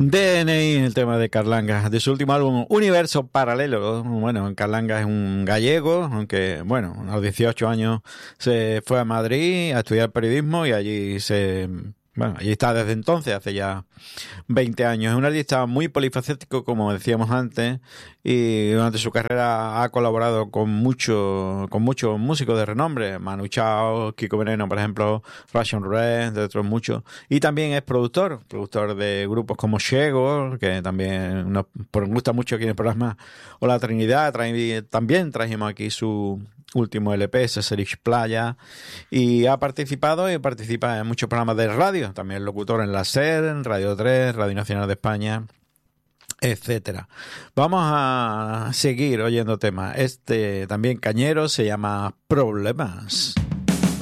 DNI, el tema de Carlanga, de su último álbum Universo Paralelo. Bueno, Carlanga es un gallego, aunque, bueno, a los 18 años se fue a Madrid a estudiar periodismo y allí está desde entonces, hace ya 20 años. Es un artista muy polifacético, como decíamos antes, y durante su carrera ha colaborado con muchos músicos de renombre, Manu Chao, Kiko Veneno, por ejemplo, Ration Red, de otros muchos. Y también es productor de grupos como Shego, que también nos gusta mucho aquí en el programa, o La Trinidad. También trajimos aquí su último LP, Seserich Playa, y participa en muchos programas de radio, también locutor en la SER, en Radio 3, Radio Nacional de España, etcétera. Vamos a seguir oyendo temas. Este también cañero se llama Problemas.